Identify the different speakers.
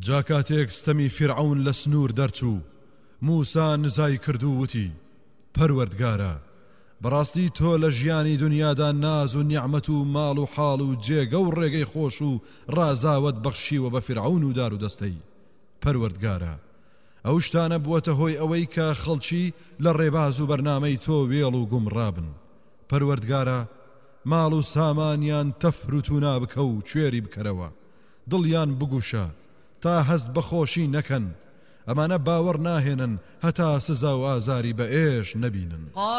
Speaker 1: جا کاتێک ستەمی فرعون لە سنوور دەرچوو موسا نزای کردو وتی پەروەردگارە بەڕاستی تۆ لە ژیانی دنیادا ناز و نیعمەت و ماڵ و حاڵ و جێگە و ڕێگەی خۆش و ڕازاوت بەخشیوە بە فرعون و دار و دەستەی پەروەردگارە ئەو شتانە بووەتە هۆی ئەوەی کە خەڵکی لە ڕێباز و بەرنامەی تۆ وێڵ و گومڕابن پەروەردگارە ماڵ و سامانیان تەفروت و نابکە و کوێری بکەرەوە دڵیان بگوشە تا هەست بەخۆشی نەکەن ئەمانە باوەڕ ناهێنن هەتا سزا و ئازاری بە ئێش نەبینن